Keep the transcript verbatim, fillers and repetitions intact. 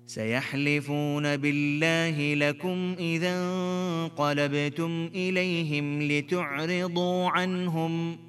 سيحلفون بالله لكم إذا انقلبتم إليهم لتعرضوا عنهم